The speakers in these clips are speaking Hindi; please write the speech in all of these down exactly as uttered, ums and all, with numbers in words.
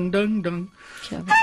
डंग डंग। क्या बात,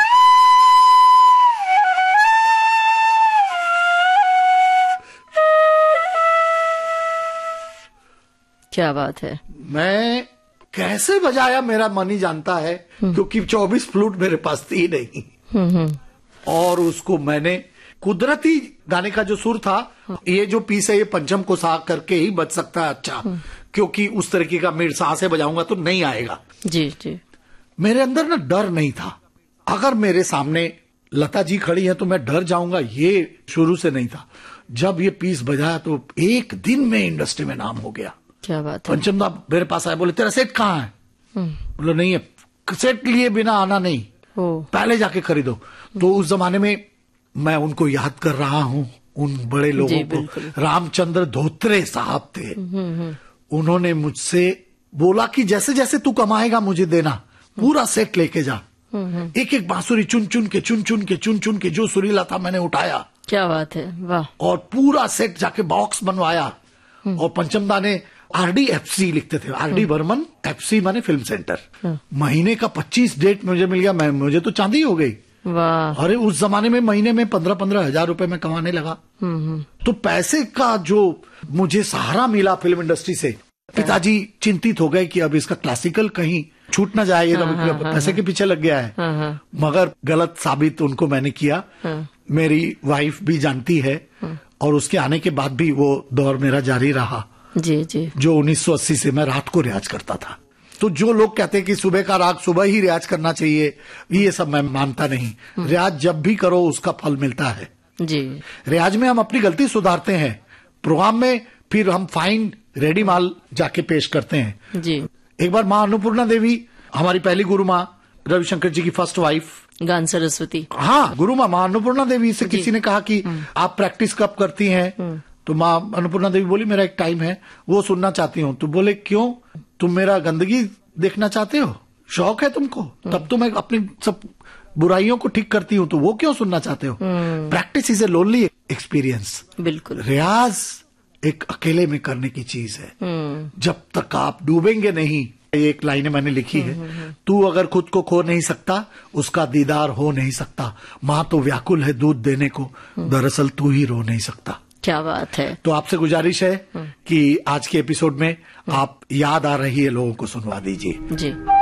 क्या बात है। मैं कैसे बजाया मेरा मन ही जानता है, क्योंकि चौबीस फ्लूट मेरे पास थी नहीं। और उसको मैंने कुदरती गाने का जो सुर था, ये जो पीस है ये पंचम को सा करके ही बज सकता है अच्छा, क्योंकि उस तरीके का मेरे सांसे बजाऊंगा तो नहीं आएगा। जी जी। मेरे अंदर ना डर नहीं था। अगर मेरे सामने लता जी खड़ी है तो मैं डर जाऊंगा, ये शुरू से नहीं था। जब ये पीस बजाया तो एक दिन में इंडस्ट्री में नाम हो गया। क्या बात है। पंचम दा मेरे पास आए, बोले तेरा सेट कहाँ है? बोले नहीं है, सेट लिए बिना आना नहीं, पहले जाके खरीदो। तो उस जमाने में मैं उनको याद कर रहा हूं, उन बड़े लोगों को। रामचंद्र धोत्रे साहब थे, उन्होंने मुझसे बोला कि जैसे जैसे तू कमाएगा मुझे देना, पूरा सेट लेके जा। एक एक बांसुरी चुन चुन के चुन चुन के चुन चुन के जो सुरीला था मैंने उठाया। क्या बात है, वाह। और पूरा सेट जाके बॉक्स बनवाया। और पंचमदा ने आरडी एफसी लिखते थे, आरडी बर्मन एफसी माने फिल्म सेंटर। महीने का पच्चीस डेट मुझे मिल गया, मैं मुझे तो चांदी हो गई। वाह। अरे उस जमाने में महीने में पंद्रह पंद्रह हजार रुपए में कमाने लगा। तो पैसे का जो मुझे सहारा मिला फिल्म इंडस्ट्री से, पिताजी चिंतित हो गए कि अब इसका क्लासिकल कहीं छूट ना जाए, ये हाँ, हाँ, पैसे हाँ, के पीछे लग गया है। हाँ, हाँ, मगर गलत साबित उनको मैंने किया। हाँ, मेरी वाइफ भी जानती है। हाँ, और उसके आने के बाद भी वो दौर मेरा जारी रहा। जी जी। जो उन्नीस सौ अस्सी से मैं रात को रियाज करता था। तो जो लोग कहते हैं कि सुबह का राग सुबह ही रियाज करना चाहिए, ये सब मैं मानता नहीं। रियाज जब भी करो उसका फल मिलता है। जी। रियाज में हम अपनी गलती सुधारते हैं, प्रोग्राम में फिर हम फाइन रेडी माल जाके पेश करते हैं। जी। एक बार माँ अन्नपूर्णा देवी, हमारी पहली गुरु माँ, रविशंकर जी की फर्स्ट वाइफ, गान सरस्वती। हाँ, गुरु माँ माँ अन्नपूर्णा देवी से किसी ने कहा कि आप प्रैक्टिस कब करती हैं? तो माँ अन्नपूर्णा देवी बोली मेरा एक टाइम है, वो सुनना चाहती हूँ। तो बोले क्यों, तुम मेरा गंदगी देखना चाहते हो, शौक है तुमको? तब तो मैं अपनी सब बुराइयों को ठीक करती हूँ, तो वो क्यों सुनना चाहते हो? Practice is a lonely experience. बिल्कुल। रियाज एक अकेले में करने की चीज है। जब तक आप डूबेंगे नहीं, एक लाइन मैंने लिखी है, तू अगर खुद को खो नहीं सकता उसका दीदार हो नहीं सकता। माँ तो व्याकुल है दूध देने को, दरअसल तू ही रो नहीं सकता। क्या बात है। तो आपसे गुजारिश है कि आज के एपिसोड में आप याद आ रही है लोगों को सुनवा दीजिए। जी।